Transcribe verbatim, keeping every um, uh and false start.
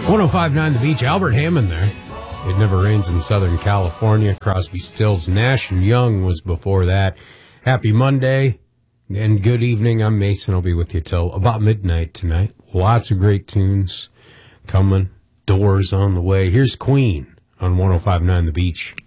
one oh five point nine The Beach, Albert Hammond there. It Never Rains in Southern California. Crosby, Stills, Nash and Young was before that. Happy Monday and good evening. I'm Mason. I'll be with you till about midnight tonight. Lots of great tunes coming. Doors on the way. Here's Queen on one oh five point nine The Beach.